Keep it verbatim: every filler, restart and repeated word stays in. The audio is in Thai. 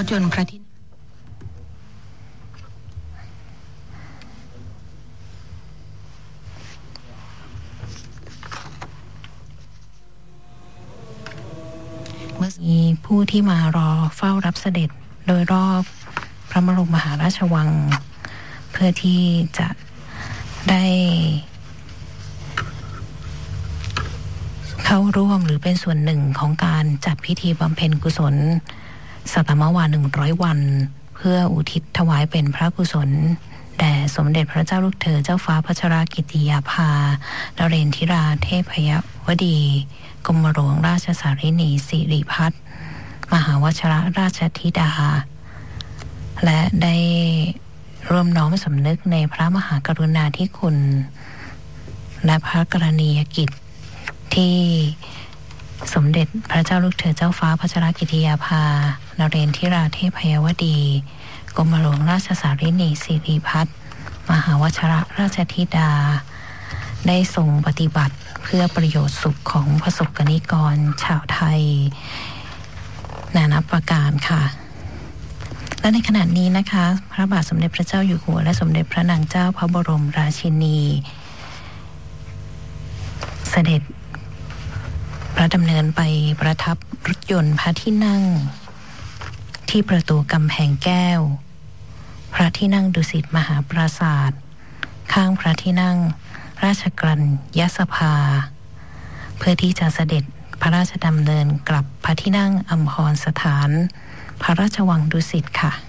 ยนต์พระที่เมื่อมีผู้ที่มารอเฝ้ารับเสด็จโดยรอบพระบรมมหาราชวังเพื่อที่จะได้เข้าร่วมหรือเป็นส่วนหนึ่งของการจัดพิธีบำเพ็ญกุศลสัตมวาหนึ่งร้อยวันเพื่ออุทิศถวายเป็นพระกุศลแด่สมเด็จพระเจ้าลูกเธอเจ้าฟ้าพัชรกิติยาภานเรนทิราเทพยวดีกรมหลวงราชสารินีสิริพัฒน์มหาวชิรราชธิดาและได้ร่วมน้อมสำนึกในพระมหากรุณาธิคุณและพระกรณียกิจที่สมเด็จพระเจ้าลูกเธอเจ้าฟ้าพัชรกิติยาภานเรนทิราเทพยวดีกรมหลวงราชสารินีสิริพัฒน์มหาวชิรราชธิดาได้ทรงปฏิบัติเพื่อประโยชน์สุขของประสบกนิกรชาวไทยนานับประการค่ะและในขณะนี้นะคะพระบาทสมเด็จพระเจ้าอยู่หัวและสมเด็จพระนางเจ้าพระบรมราชินีเสด็จพระดำเนินไปประทับรถยนต์พระที่นั่งที่ประตูกำแพงแก้วพระที่นั่งดุสิตมหาปราสาทข้างพระที่นั่งราชกรัญยสภาเพื่อที่จะเสด็จพระราชดำเนินกลับพระที่นั่งอัมพรสถานพระราชวังดุสิตค่ะ